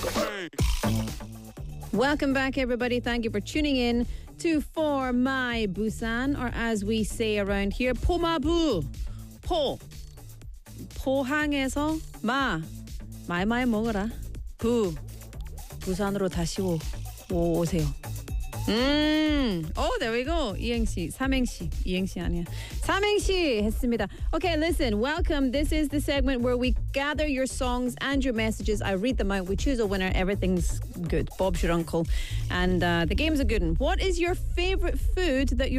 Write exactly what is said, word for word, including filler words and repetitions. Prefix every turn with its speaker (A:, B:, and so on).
A: Welcome back, everybody. Thank you for tuning in to For My Busan, or as we say around here, 포마부. 포. 포항에서 마. 말말 먹어라. 부. 부산으로 다시 오, 오 오세요. 음, oh, there we go. 이행시, 삼행시, 이행시 아니야. 삼행시 했습니다. Okay, listen, welcome. This is the segment where we gather your songs and your messages. I read them out. We choose a winner. Everything's good. Bob's your uncle. And uh, the game's a good one. What is your favorite food that you